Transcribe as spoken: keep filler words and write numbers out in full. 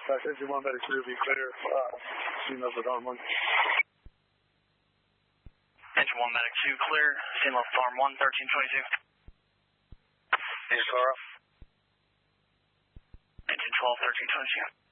Dispatch, engine one, medic two, be clear. Uh, scene level arm one. Engine one, medic two, clear. Scene level arm one, thirteen twenty-two. Engine car up. Engine twelve, thirteen twenty-two.